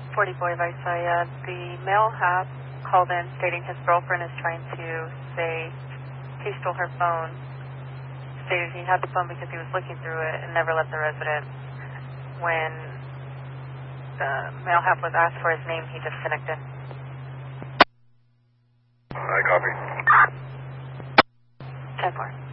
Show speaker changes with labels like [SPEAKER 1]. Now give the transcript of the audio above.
[SPEAKER 1] 40 Boy Visaya. The male half called in stating his girlfriend is trying to say he stole her phone. Stated he had the phone because he was looking through it and never left the residence. When the male half was asked for his name, he disconnected.
[SPEAKER 2] I copy.
[SPEAKER 1] 10-4.